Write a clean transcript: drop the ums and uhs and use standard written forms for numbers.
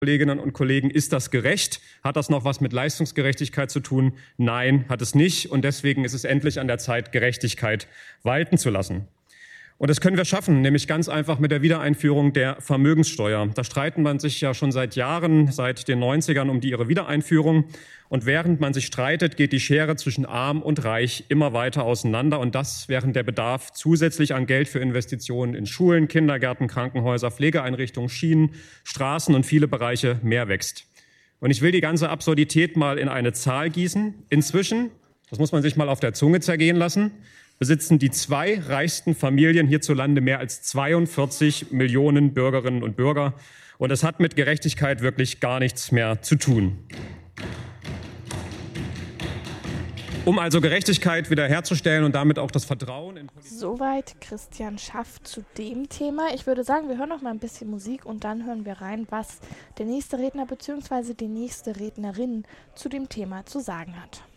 Kolleginnen und Kollegen, ist das gerecht? Hat das noch was mit Leistungsgerechtigkeit zu tun? Nein, hat es nicht. Und deswegen ist es endlich an der Zeit, Gerechtigkeit walten zu lassen. Und das können wir schaffen, nämlich ganz einfach mit der Wiedereinführung der Vermögenssteuer. Da streiten man sich ja schon seit Jahren, seit den 90ern um ihre Wiedereinführung. Und während man sich streitet, geht die Schere zwischen Arm und Reich immer weiter auseinander. Und das, während der Bedarf zusätzlich an Geld für Investitionen in Schulen, Kindergärten, Krankenhäuser, Pflegeeinrichtungen, Schienen, Straßen und viele Bereiche mehr wächst. Und ich will die ganze Absurdität mal in eine Zahl gießen. Inzwischen, das muss man sich mal auf der Zunge zergehen lassen, besitzen die 2 reichsten Familien hierzulande mehr als 42 Millionen Bürgerinnen und Bürger. Und das hat mit Gerechtigkeit wirklich gar nichts mehr zu tun. Um also Gerechtigkeit wiederherzustellen und damit auch das Vertrauen in Politik. Soweit Christian Schaff zu dem Thema. Ich würde sagen, wir hören noch mal ein bisschen Musik und dann hören wir rein, was der nächste Redner bzw. die nächste Rednerin zu dem Thema zu sagen hat.